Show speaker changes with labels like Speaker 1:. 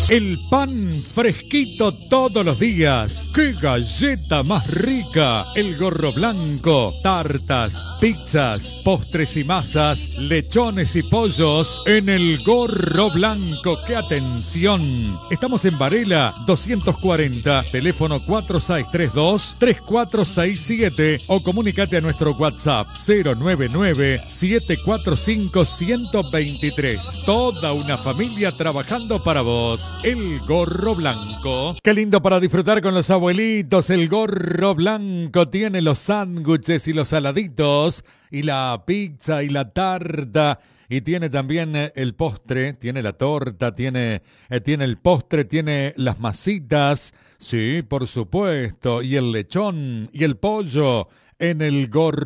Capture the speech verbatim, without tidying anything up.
Speaker 1: El pan fresquito todos los días. ¡Qué galleta más rica! El Gorro Blanco. Tartas, pizzas, postres y masas, lechones y pollos en el Gorro Blanco. ¡Qué atención! Estamos en Varela doscientos cuarenta, teléfono cuatro seis tres dos, tres cuatro seis siete o comunícate a nuestro WhatsApp cero nueve nueve, siete cuatro cinco, uno dos tres. Toda una familia trabajando para vos. El Gorro Blanco. Qué lindo para disfrutar con los abuelitos. El Gorro Blanco tiene los sándwiches y los saladitos y la pizza y la tarta. Y tiene también el postre, tiene la torta, tiene, eh, tiene el postre, tiene las masitas. Sí, por supuesto. Y el lechón y el pollo en el Gorro